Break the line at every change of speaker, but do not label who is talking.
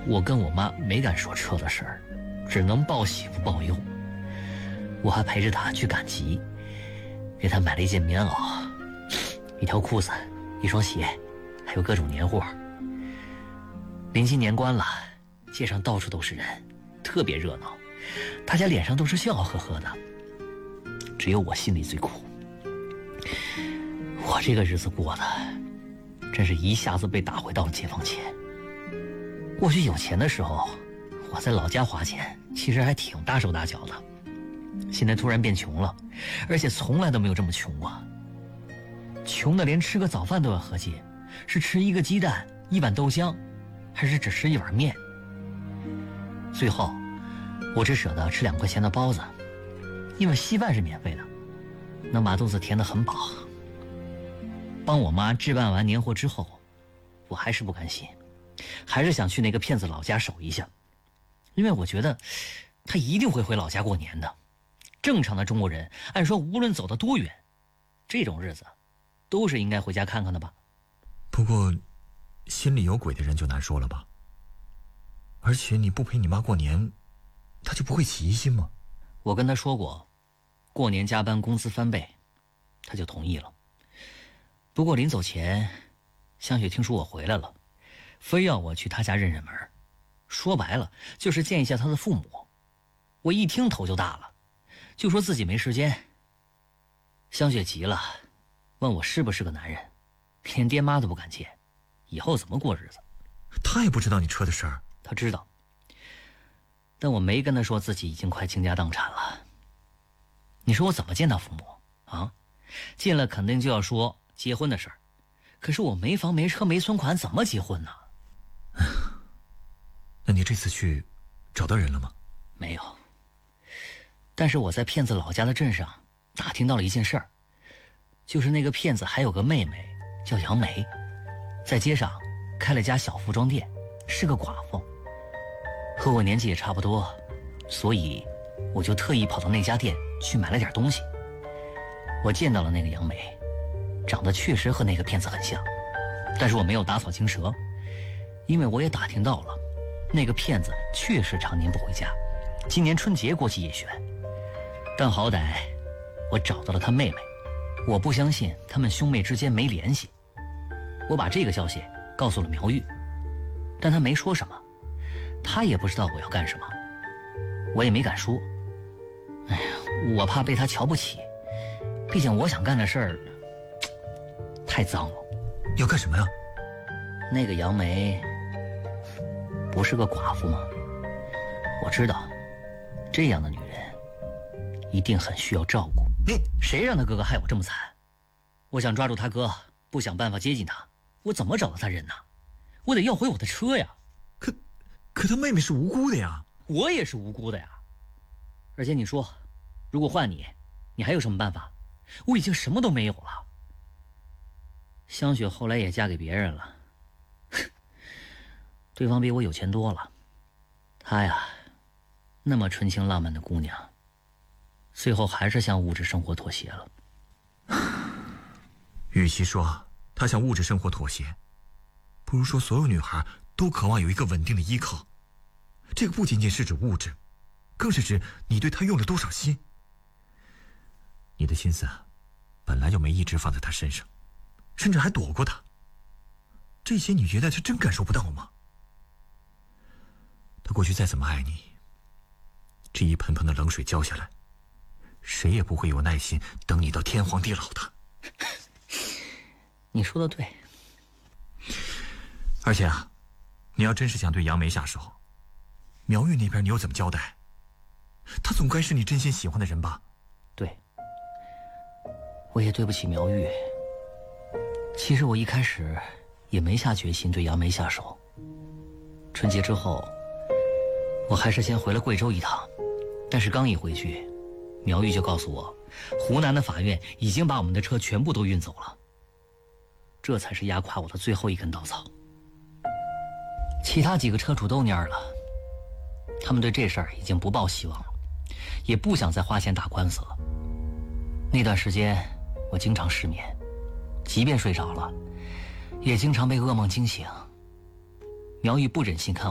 我跟我妈没敢说车的事儿，只能报喜不报忧。我还陪着她去赶集，给她买了一件棉袄、一条裤子、一双鞋，还有各种年货。临近年关了，街上到处都是人，特别热闹，大家脸上都是笑呵呵的，只有我心里最苦。我这个日子过的真是一下子被打回到了解放前。过去有钱的时候，我在老家花钱其实还挺大手大脚的，现在突然变穷了，而且从来都没有这么穷过。穷的连吃个早饭都要合计，是吃一个鸡蛋、一碗豆浆，还是只吃一碗面。最后我只舍得吃2块钱的包子，因为稀饭是免费的，能把肚子填得很饱。帮我妈置办完年货之后，我还是不甘心，还是想去那个骗子老家守一下，因为我觉得他一定会回老家过年的。正常的中国人按说无论走得多远，这种日子都是应该回家看看的吧。
不过心里有鬼的人就难说了吧。而且你不陪你妈过年，她就不会起疑心吗？
我跟她说过，过年加班工资翻倍，她就同意了。不过临走前，香雪听说我回来了，非要我去她家认认门，说白了就是见一下她的父母。我一听头就大了，就说自己没时间。香雪急了，问我是不是个男人，连爹妈都不敢见，以后怎么过日子？
她也不知道你车的事儿。
她知道，但我没跟她说自己已经快倾家荡产了。你说我怎么见到父母啊？见了肯定就要说结婚的事儿，可是我没房没车没存款，怎么结婚呢？
那你这次去找到人了吗？
没有。但是我在骗子老家的镇上打听到了一件事儿，就是那个骗子还有个妹妹叫杨梅，在街上开了家小服装店，是个寡妇，和我年纪也差不多，所以我就特意跑到那家店去买了点东西。我见到了那个杨梅，长得确实和那个骗子很像，但是我没有打草惊蛇，因为我也打听到了，那个骗子确实常年不回家，今年春节过去也选。但好歹我找到了他妹妹，我不相信他们兄妹之间没联系。我把这个消息告诉了苗玉，但他没说什么，他也不知道我要干什么，我也没敢说。哎呀，我怕被他瞧不起，毕竟我想干的事儿太脏了。
要干什么呀？
那个杨梅不是个寡妇吗？我知道这样的女人一定很需要照顾。谁让他哥哥害我这么惨？我想抓住他哥，不想办法接近他，我怎么找到他人呢？我得要回我的车呀。
可他妹妹是无辜的呀。
我也是无辜的呀。而且你说，如果换你，你还有什么办法？我已经什么都没有了。香雪后来也嫁给别人了，对方比我有钱多了。她呀，那么纯情浪漫的姑娘，最后还是向物质生活妥协了。
与其说她向物质生活妥协，不如说所有女孩都渴望有一个稳定的依靠。这个不仅仅是指物质，更是指你对她用了多少心。你的心思本来就没一直放在她身上，甚至还躲过她。这些你觉得她真感受不到吗？她过去再怎么爱你，这一盆盆的冷水浇下来，谁也不会有耐心等你到天荒地老的。
你说的对。
而且你要真是想对杨梅下手，苗玉那边你又怎么交代？他总该是你真心喜欢的人吧？
对，我也对不起苗玉。其实我一开始也没下决心对杨梅下手。春节之后，我还是先回了贵州一趟，但是刚一回去，苗玉就告诉我，湖南的法院已经把我们的车全部都运走了。这才是压垮我的最后一根稻草。其他几个车主都蔫了，他们对这事儿已经不抱希望了，也不想再花钱打官司了。那段时间我经常失眠，即便睡着了，也经常被噩梦惊醒。苗玉不忍心看